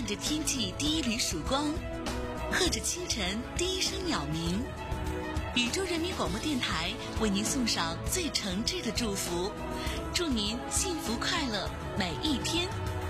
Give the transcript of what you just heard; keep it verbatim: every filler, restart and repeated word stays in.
看着天际第一缕曙光，喝着清晨第一声鸟鸣。宇宙人民广播电台为您送上最诚挚的祝福，祝您幸福快乐每一天。